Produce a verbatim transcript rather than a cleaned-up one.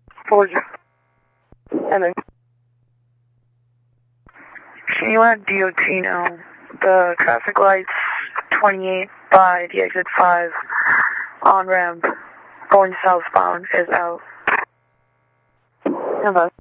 Told you. And then, can you let D O T know the traffic lights twenty-eight by the exit five on ramp going southbound is out? Hello.